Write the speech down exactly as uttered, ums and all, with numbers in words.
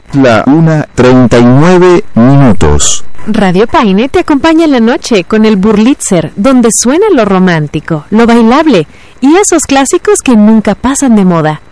La una treinta y nueve minutos. Radio Paine te acompaña en la noche con el Burlitzer, donde suena lo romántico, lo bailable y esos clásicos que nunca pasan de moda.